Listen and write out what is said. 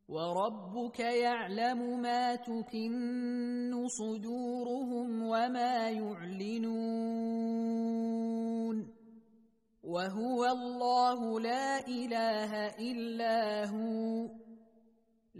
وربك يعلم ما تكن صدورهم وما يعلنون وهو الله لا إله إلا هو